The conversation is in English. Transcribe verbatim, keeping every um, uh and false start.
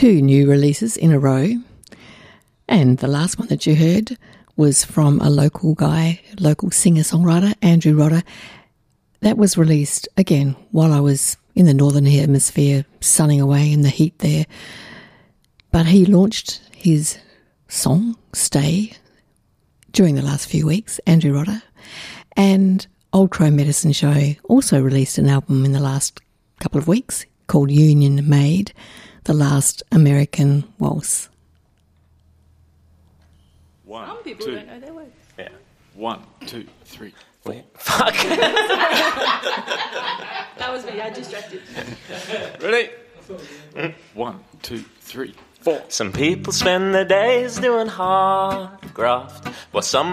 two new releases in a row. And the last one that you heard was from a local guy, local singer-songwriter, Andrew Rodder. That was released, again, while I was in the Northern Hemisphere, sunning away in the heat there. But he launched his song, Stay, during the last few weeks, Andrew Rodder. And Old Crow Medicine Show also released an album in the last couple of weeks called Union Made, The Last American Waltz. One, Some people two, don't know their words. Yeah. One, two, three, four. Fuck. That was me, I distracted. Ready? One, two, three, four. Some people spend their days doing hard graft, while some